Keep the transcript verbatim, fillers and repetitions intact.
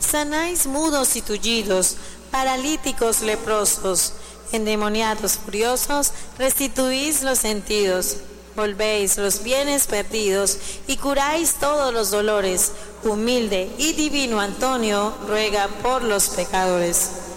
sanáis mudos y tullidos, paralíticos leprosos, endemoniados furiosos, restituís los sentidos, volvéis los bienes perdidos y curáis todos los dolores. Humilde y divino Antonio, ruega por los pecadores.